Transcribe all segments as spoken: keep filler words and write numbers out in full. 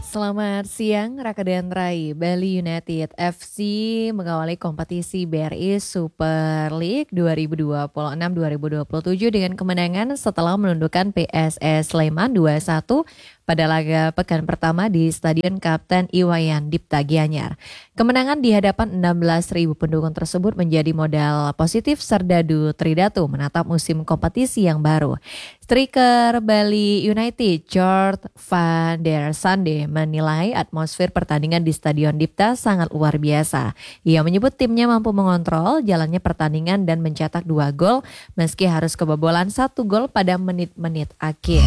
Selamat siang, Raka dan Rai. Bali United F C mengawali kompetisi B R I Super League dua ribu dua puluh enam dua ribu dua puluh tujuh dengan kemenangan setelah menundukkan P S S Sleman dua satu pada laga pekan pertama di Stadion Kapten Iwayan Dipta Gianyar. Kemenangan di hadapan enam belas ribu pendukung tersebut menjadi modal positif Serdadu Tridatu menatap musim kompetisi yang baru. Striker Bali United George van der Sande menilai atmosfer pertandingan di Stadion Dipta sangat luar biasa. Ia menyebut timnya mampu mengontrol jalannya pertandingan dan mencetak dua gol meski harus kebobolan satu gol pada menit-menit akhir.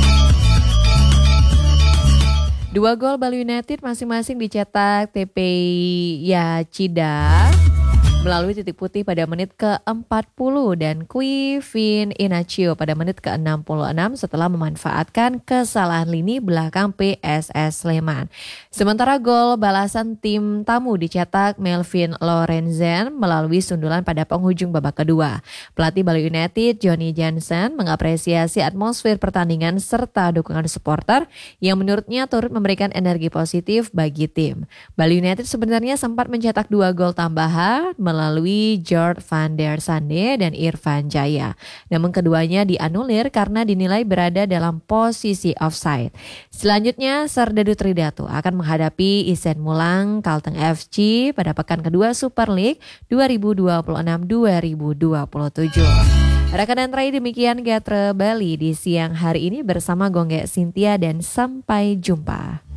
Dua gol Bali United masing-masing dicetak T P Yachida melalui titik putih pada menit ke empat puluh dan Quivin Inacio pada menit ke enam puluh enam setelah memanfaatkan kesalahan lini belakang P S S Sleman. Sementara gol balasan tim tamu dicetak Melvin Lorenzen melalui sundulan pada penghujung babak kedua. Pelatih Bali United Johnny Jansen mengapresiasi atmosfer pertandingan serta dukungan supporter yang menurutnya turut memberikan energi positif bagi tim. Bali United sebenarnya sempat mencetak dua gol tambahan melalui George van der Sande dan Irfan Jaya. Namun keduanya dianulir karena dinilai berada dalam posisi offside. Selanjutnya Serdadu Tridatu akan menghadapi Isen Mulang Kalteng F C pada pekan kedua Super League dua ribu dua puluh enam dua ribu dua puluh tujuh. Rekan dan Rai, demikian Gatre Bali di siang hari ini bersama Gongge Cynthia dan sampai jumpa.